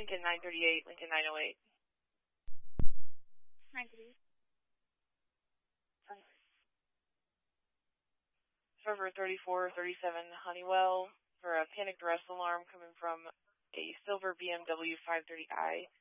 Lincoln 938, Lincoln 908. 938. Server 3437 Honeywell for a panicked arrest alarm coming from a silver BMW 530i.